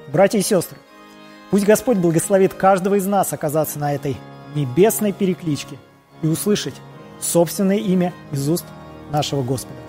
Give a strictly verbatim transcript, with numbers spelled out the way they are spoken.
Братья и сестры, пусть Господь благословит каждого из нас оказаться на этой небесной перекличке и услышать собственное имя из уст нашего Господа.